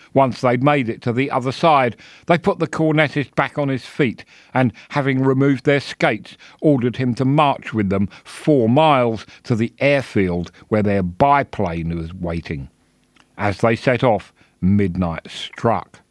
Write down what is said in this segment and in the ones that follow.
Once they'd made it to the other side, they put the cornetist back on his feet and, having removed their skates, ordered him to march with them 4 miles to the airfield where their biplane was waiting. As they set off, midnight struck.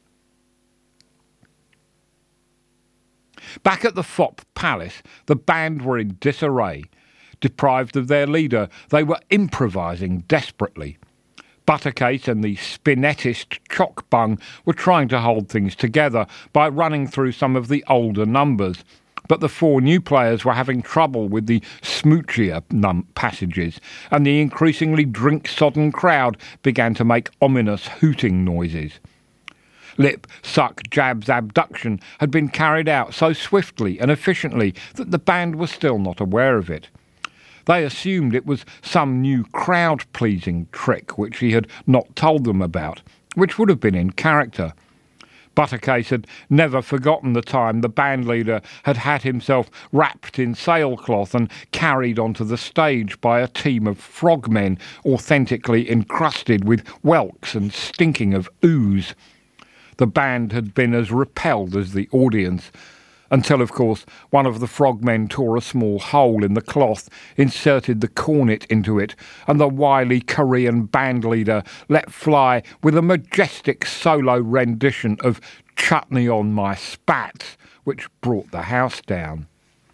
Back at the Fopp Palace, the band were in disarray. Deprived of their leader, they were improvising desperately. Buttercase and the spinettist Chockbung were trying to hold things together by running through some of the older numbers, but the 4 new players were having trouble with the smoochier passages, and the increasingly drink-sodden crowd began to make ominous hooting noises. Lip, Suck, Jab's abduction had been carried out so swiftly and efficiently that the band was still not aware of it. They assumed it was some new crowd-pleasing trick which he had not told them about, which would have been in character. Buttercase had never forgotten the time the bandleader had had himself wrapped in sailcloth and carried onto the stage by a team of frogmen authentically encrusted with whelks and stinking of ooze. The band had been as repelled as the audience, until, of course, one of the frogmen tore a small hole in the cloth, inserted the cornet into it, and the wily Korean bandleader let fly with a majestic solo rendition of Chutney on My Spats, which brought the house down.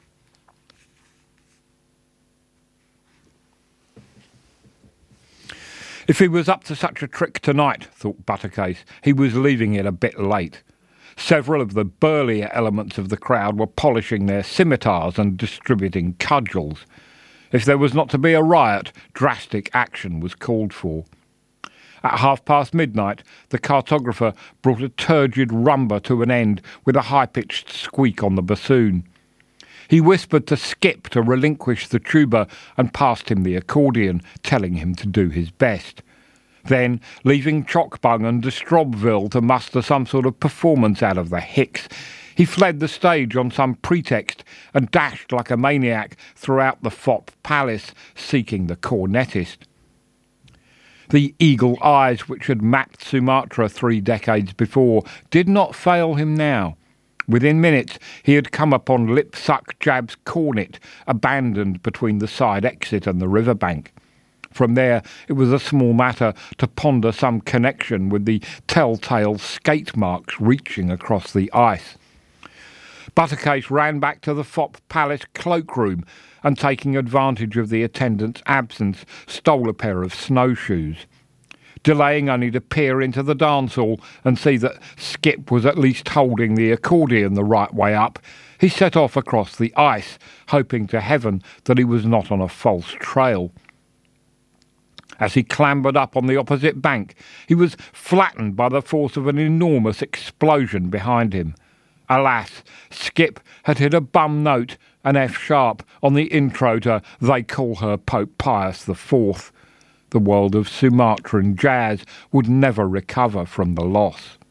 If he was up to such a trick tonight, thought Buttercase, he was leaving it a bit late. Several of the burlier elements of the crowd were polishing their scimitars and distributing cudgels. If there was not to be a riot, drastic action was called for. At midnight, the cartographer brought a turgid rumba to an end with a high-pitched squeak on the bassoon. He whispered to Skip to relinquish the tuba and passed him the accordion, telling him to do his best. Then, leaving Chockbung and de Strobville to muster some sort of performance out of the hicks, he fled the stage on some pretext and dashed like a maniac throughout the Fopp Palace, seeking the cornetist. The eagle eyes which had mapped Sumatra 3 decades before did not fail him now. Within minutes, he had come upon Lip Suck Jab's cornet, abandoned between the side exit and the riverbank. From there, it was a small matter to ponder some connection with the telltale skate marks reaching across the ice. Buttercase ran back to the Fopp Palace cloakroom and, taking advantage of the attendant's absence, stole a pair of snowshoes. Delaying only to peer into the dance hall and see that Skip was at least holding the accordion the right way up, he set off across the ice, hoping to heaven that he was not on a false trail. As he clambered up on the opposite bank, he was flattened by the force of an enormous explosion behind him. Alas, Skip had hit a bum note, an F-sharp, on the intro to They Call Her Pope Pius IV. The world of Sumatran jazz would never recover from the loss.